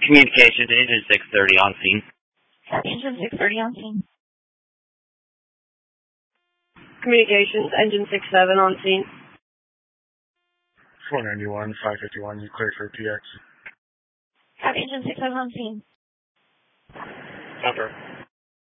Communications, engine 630 on scene. Engine 630 on scene. Communications, engine 67 on scene. 491, 551, you cleared for PX. Engine 67 on scene. Over.